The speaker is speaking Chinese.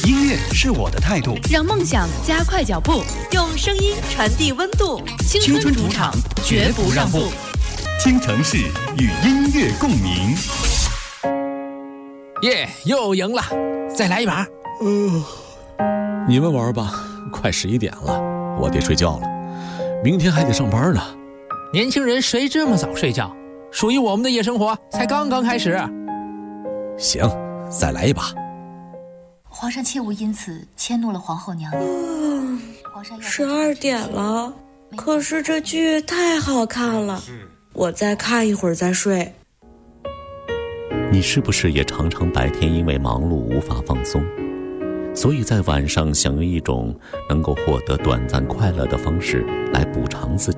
音乐是我的态度， 让梦想加快脚步， 用声音传递温度。 青春主场绝不让步。 倾城市与音乐共鸣。 耶，又赢了，再来一把。 你们玩吧，快11点了，我得睡觉了，明天还得上班呢。 年轻人谁这么早睡觉？属于我们的夜生活才刚刚开始。 行，再来一把。 皇上切勿因此迁怒了皇后娘娘。皇上 12点了，可是这剧太好看了，我再看一会儿再睡。 你是不是也常常白天因为忙碌无法放松，所以在晚上想用一种能够获得短暂快乐的方式来补偿自己？